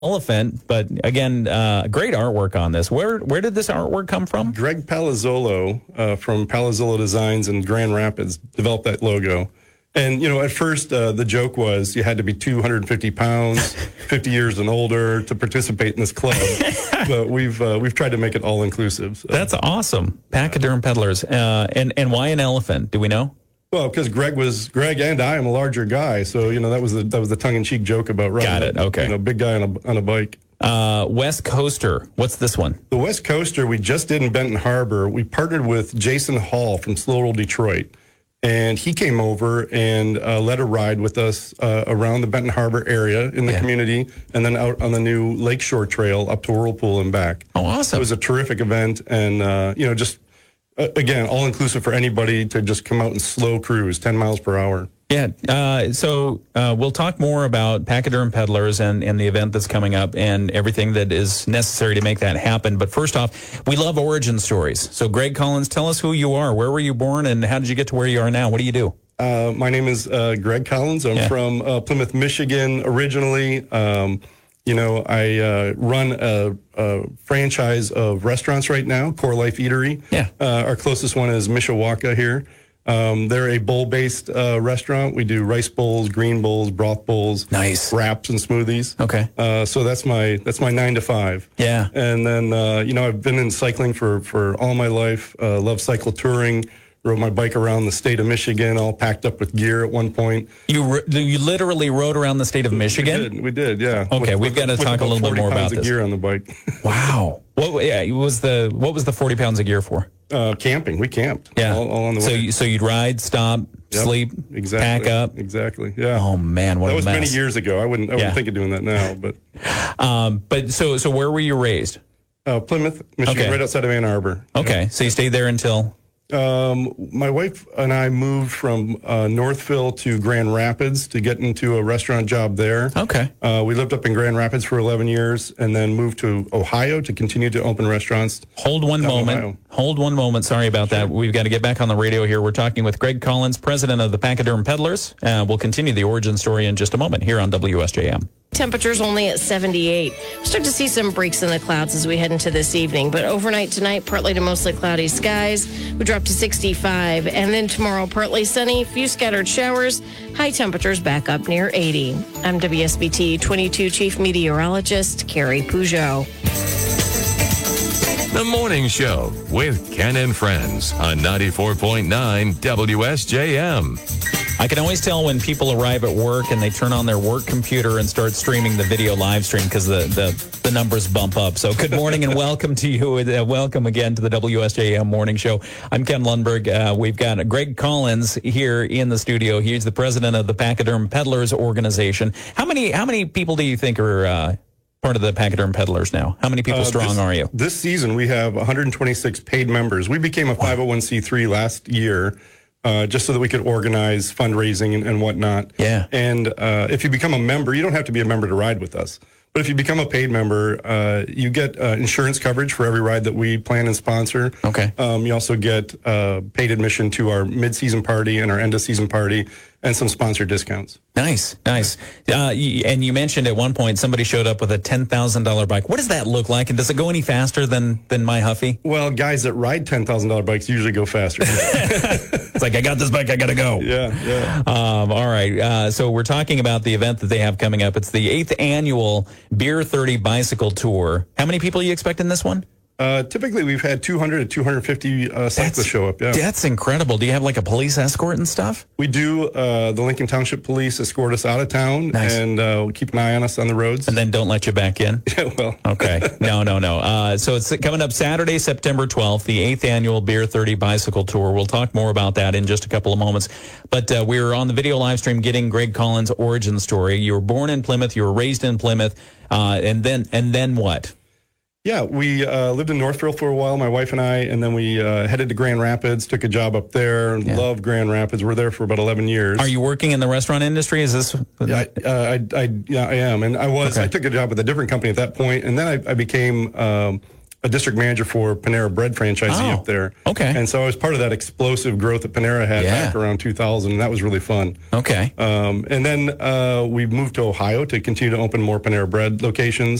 Elephant, but again, great artwork on this. Where did this artwork come from? Greg Palazzolo from Palazzolo Designs in Grand Rapids developed that logo. And, at first the joke was you had to be 250 pounds, 50 years and older to participate in this club. But we've tried to make it all inclusive. So. That's awesome. Pachyderm Peddlers. And why an elephant? Do we know? Well, because Greg and I am a larger guy, so that was the tongue-in-cheek joke about riding. Got it. Okay. Big guy on a bike. West Coaster. What's this one? The West Coaster we just did in Benton Harbor. We partnered with Jason Hall from Slow Roll Detroit, and he came over and led a ride with us around the Benton Harbor area in the community, and then out on the new Lakeshore Trail up to Whirlpool and back. Oh, awesome! It was a terrific event, and just. Again, all-inclusive for anybody to just come out and slow cruise, 10 miles per hour. Yeah, so we'll talk more about Pachyderm Peddlers and the event that's coming up and everything that is necessary to make that happen. But first off, we love origin stories. So Greg Collins, tell us who you are. Where were you born and how did you get to where you are now? What do you do? My name is Greg Collins. I'm from Plymouth, Michigan originally. I run a franchise of restaurants right now, Core Life Eatery. Yeah. Our closest one is Mishawaka here. They're a bowl-based restaurant. We do rice bowls, green bowls, broth bowls, nice wraps and smoothies. Okay. So that's my 9 to 5. Yeah. And then I've been in cycling for all my life. Love cycle touring. Rode my bike around the state of Michigan, all packed up with gear at one point. You literally rode around the state of Michigan? We did, yeah. Okay, we've got to talk a little bit more about this. 40 pounds of gear on the bike. Wow. What was the 40 pounds of gear for? Camping. We camped. Yeah. All on the way. So you'd ride, stop, sleep, exactly, pack up. Exactly. Yeah. Oh man, what a mess. That was many years ago. I wouldn't think of doing that now, but. But so where were you raised? Plymouth, Michigan, right outside of Ann Arbor. Okay, so you stayed there until. My wife and I moved from Northville to Grand Rapids to get into a restaurant job there. Okay. We lived up in Grand Rapids for 11 years and then moved to Ohio to continue to open restaurants. Hold one moment. Sorry about that. We've got to get back on the radio here. We're talking with Greg Collins, president of the Pachyderm Peddlers. We'll continue the origin story in just a moment here on WSJM. Temperatures only at 78. We'll start to see some breaks in the clouds as we head into this evening. But overnight tonight, partly to mostly cloudy skies. We drop to 65. And then tomorrow, partly sunny, few scattered showers. High temperatures back up near 80. I'm WSBT 22 Chief Meteorologist Carrie Peugeot. The Morning Show with Ken and Friends on 94.9 WSJM. I can always tell when people arrive at work and they turn on their work computer and start streaming the video live stream because the numbers bump up. So good morning and welcome to you. Welcome again to the WSJM Morning Show. I'm Ken Lundberg. We've got Greg Collins here in the studio. He's the president of the Pachyderm Peddlers organization. How many people do you think are part of the Pachyderm Peddlers now? How many people strong are you? This season we have 126 paid members. We became a 501c3 last year. Just so that we could organize fundraising and whatnot. Yeah. And if you become a member, you don't have to be a member to ride with us. But if you become a paid member, you get insurance coverage for every ride that we plan and sponsor. Okay. You also get paid admission to our mid-season party and our end-of-season party and some sponsor discounts. Nice. And you mentioned at one point somebody showed up with a $10,000 bike. What does that look like? And does it go any faster than my Huffy? Well, guys that ride $10,000 bikes usually go faster. It's like, I got this bike, I got to go. Yeah. All right. So we're talking about the event that they have coming up. It's the 8th annual Beer 30 Bicycle Tour. How many people do you expect in this one? Typically, we've had 200 to 250 cyclists show up. Yeah, that's incredible. Do you have like a police escort and stuff? We do. The Lincoln Township Police escort us out of town, nice. And keep an eye on us on the roads. And then don't let you back in? Yeah, well. Okay. No. So it's coming up Saturday, September 12th, the 8th annual Beer 30 Bicycle Tour. We'll talk more about that in just a couple of moments. But we're on the video live stream getting Greg Collins' origin story. You were born in Plymouth. You were raised in Plymouth. And then what? Yeah, we lived in Northville for a while, my wife and I, and then we headed to Grand Rapids, took a job up there, and loved Grand Rapids. We're there for about 11 years. Are you working in the restaurant industry? Is this? Yeah, I am, and I was. Okay. I took a job with a different company at that point, and then I became a district manager for Panera Bread franchisee Oh, up there. okay. And so I was part of that explosive growth that Panera had back around 2000, and that was really fun. Okay. And then we moved to Ohio to continue to open more Panera Bread locations.